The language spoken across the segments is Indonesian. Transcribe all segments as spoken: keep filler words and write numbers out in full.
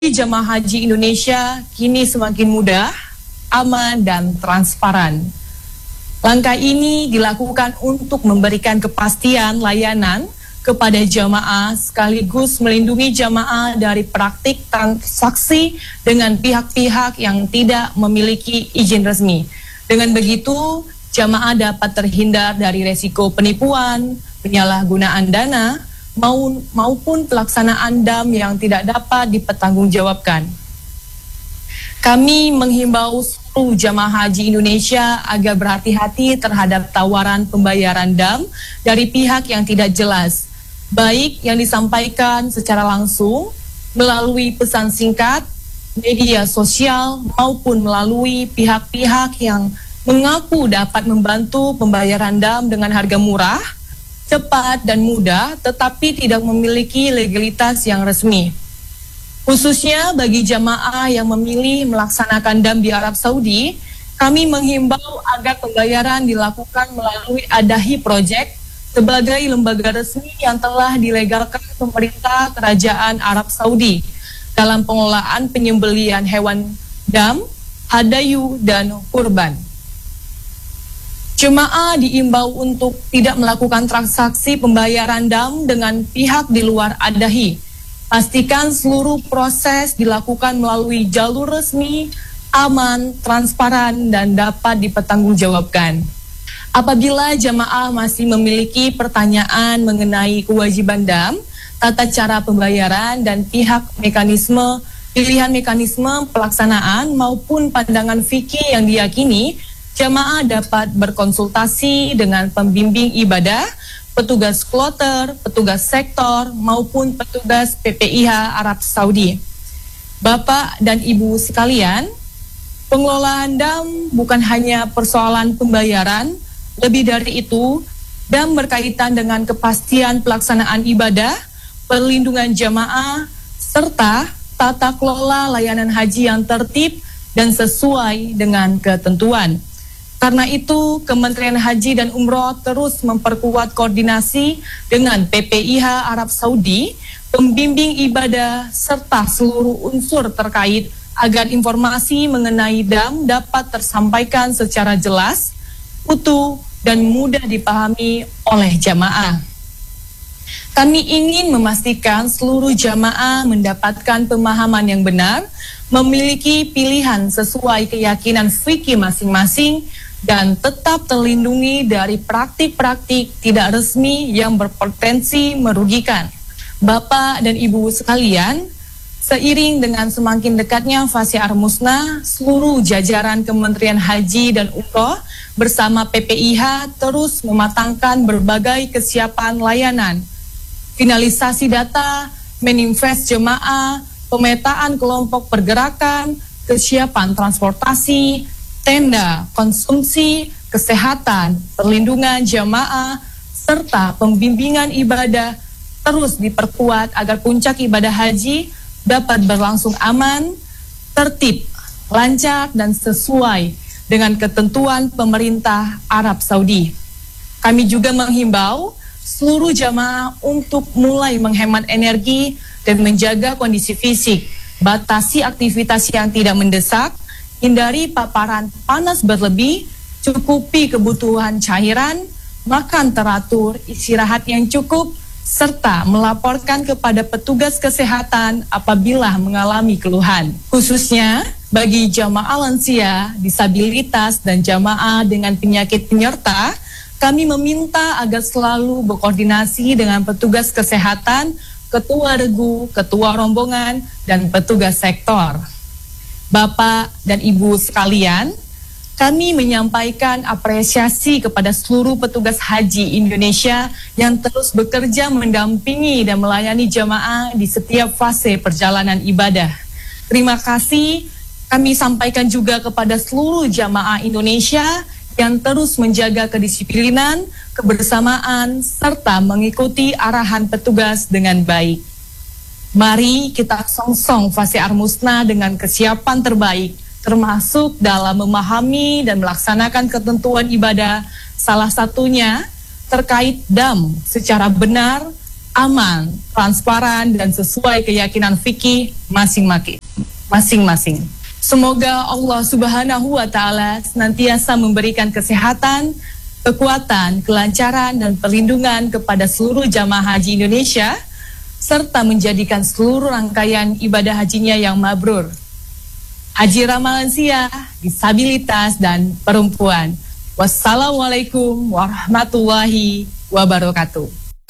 Jamaah Haji Indonesia kini semakin mudah, aman, dan transparan. Langkah ini dilakukan untuk memberikan kepastian layanan kepada jamaah sekaligus melindungi jamaah dari praktik transaksi dengan pihak-pihak yang tidak memiliki izin resmi. Dengan begitu, jamaah dapat terhindar dari resiko penipuan, penyalahgunaan dana, maupun pelaksanaan D A M yang tidak dapat dipertanggungjawabkan. Kami menghimbau seluruh jamaah haji Indonesia agar berhati-hati terhadap tawaran pembayaran D A M dari pihak yang tidak jelas, baik yang disampaikan secara langsung melalui pesan singkat, media sosial, maupun melalui pihak-pihak yang mengaku dapat membantu pembayaran D A M dengan harga murah, cepat dan mudah, tetapi tidak memiliki legalitas yang resmi. Khususnya bagi jamaah yang memilih melaksanakan D A M di Arab Saudi, kami menghimbau agar pembayaran dilakukan melalui Adahi Project sebagai lembaga resmi yang telah dilegalkan pemerintah Kerajaan Arab Saudi dalam pengelolaan penyembelihan hewan D A M, hadayu, dan kurban. Jemaah diimbau untuk tidak melakukan transaksi pembayaran D A M dengan pihak di luar Adahi. Pastikan seluruh proses dilakukan melalui jalur resmi, aman, transparan, dan dapat dipertanggungjawabkan. Apabila jemaah masih memiliki pertanyaan mengenai kewajiban D A M, tata cara pembayaran, dan pihak mekanisme, pilihan mekanisme pelaksanaan maupun pandangan fikih yang diyakini, jamaah dapat berkonsultasi dengan pembimbing ibadah, petugas kloter, petugas sektor, maupun petugas P P I H Arab Saudi. Bapak dan Ibu sekalian, pengelolaan D A M bukan hanya persoalan pembayaran, lebih dari itu, D A M berkaitan dengan kepastian pelaksanaan ibadah, perlindungan jamaah, serta tata kelola layanan haji yang tertib dan sesuai dengan ketentuan. Karena itu, Kementerian Haji dan Umroh terus memperkuat koordinasi dengan P P I H Arab Saudi, pembimbing ibadah, serta seluruh unsur terkait agar informasi mengenai D A M dapat tersampaikan secara jelas, utuh, dan mudah dipahami oleh jamaah. Kami ingin memastikan seluruh jamaah mendapatkan pemahaman yang benar, memiliki pilihan sesuai keyakinan fikih masing-masing, dan tetap terlindungi dari praktik-praktik tidak resmi yang berpotensi merugikan. Bapak dan Ibu sekalian, seiring dengan semakin dekatnya fase Ar-Musnah, seluruh jajaran Kementerian Haji dan Umroh bersama P P I H terus mematangkan berbagai kesiapan layanan, finalisasi data, manifest jemaah, pemetaan kelompok pergerakan, kesiapan transportasi, tenda, konsumsi, kesehatan, perlindungan jamaah, serta pembimbingan ibadah terus diperkuat agar puncak ibadah haji dapat berlangsung aman, tertib, lancar, dan sesuai dengan ketentuan pemerintah Arab Saudi. Kami juga menghimbau seluruh jamaah untuk mulai menghemat energi dan menjaga kondisi fisik, batasi aktivitas yang tidak mendesak, hindari paparan panas berlebih, cukupi kebutuhan cairan, makan teratur, istirahat yang cukup, serta melaporkan kepada petugas kesehatan apabila mengalami keluhan. Khususnya bagi jamaah lansia, disabilitas, dan jamaah dengan penyakit penyerta, kami meminta agar selalu berkoordinasi dengan petugas kesehatan, ketua regu, ketua rombongan, dan petugas sektor. Bapak dan Ibu sekalian, kami menyampaikan apresiasi kepada seluruh petugas haji Indonesia yang terus bekerja mendampingi dan melayani jamaah di setiap fase perjalanan ibadah. Terima kasih kami sampaikan juga kepada seluruh jamaah Indonesia yang terus menjaga kedisiplinan, kebersamaan, serta mengikuti arahan petugas dengan baik. Mari kita songsong fase Ar-Musnah dengan kesiapan terbaik, termasuk dalam memahami dan melaksanakan ketentuan ibadah, salah satunya terkait D A M secara benar, aman, transparan, dan sesuai keyakinan fikih masing-masing. Semoga Allah Subhanahu wa Ta'ala senantiasa memberikan kesehatan, kekuatan, kelancaran, dan perlindungan kepada seluruh jamaah haji Indonesia, serta menjadikan seluruh rangkaian ibadah hajinya yang mabrur. Haji ramah lansia, disabilitas, dan perempuan. Wassalamualaikum warahmatullahi wabarakatuh.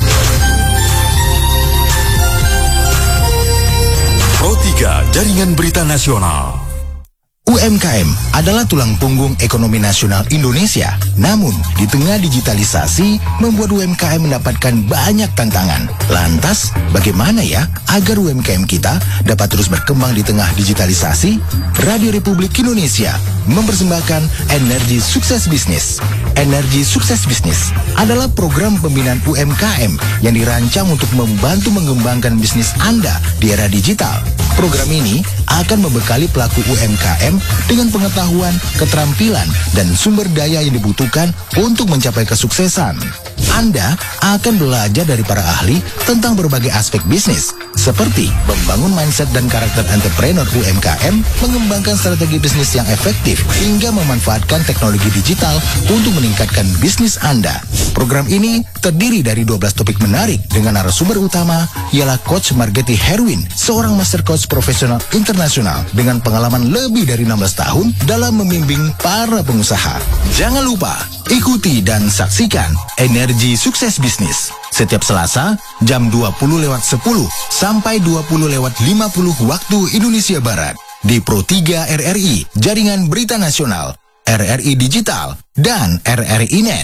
Pro tiga Jaringan Berita Nasional. U M K M adalah tulang punggung ekonomi nasional Indonesia. Namun, di tengah digitalisasi, membuat U M K M mendapatkan banyak tantangan. Lantas, bagaimana ya agar U M K M kita dapat terus berkembang di tengah digitalisasi? Radio Republik Indonesia mempersembahkan Energi Sukses Bisnis. Energi Sukses Bisnis adalah program pembinaan U M K M yang dirancang untuk membantu mengembangkan bisnis Anda di era digital. Program ini akan membekali pelaku U M K M dengan pengetahuan, keterampilan, dan sumber daya yang dibutuhkan untuk mencapai kesuksesan. Anda akan belajar dari para ahli tentang berbagai aspek bisnis, seperti membangun mindset dan karakter entrepreneur U M K M, mengembangkan strategi bisnis yang efektif, hingga memanfaatkan teknologi digital untuk meningkatkan bisnis Anda. Program ini terdiri dari dua belas topik menarik dengan narasumber utama ialah Coach Margeti Herwin, seorang master coach profesional internasional dengan pengalaman lebih dari enam belas tahun dalam membimbing para pengusaha. Jangan lupa ikuti dan saksikan Energi Sukses Bisnis setiap Selasa jam dua puluh lewat sepuluh sampai dua puluh lewat lima puluh waktu Indonesia Barat di Pro tiga R R I, Jaringan Berita Nasional, R R I Digital, dan R R I Net.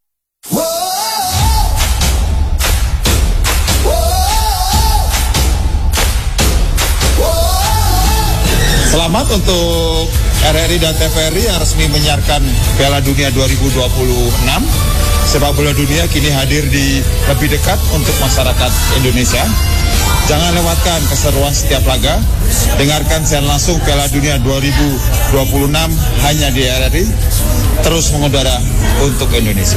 Selamat untuk R R I dan T V R I yang resmi menyiarkan Piala Dunia dua ribu dua puluh enam. Sepak bola dunia kini hadir di lebih dekat untuk masyarakat Indonesia. Jangan lewatkan keseruan setiap laga. Dengarkan siaran langsung Piala Dunia dua ribu dua puluh enam hanya di R R I. Terus mengudara untuk Indonesia.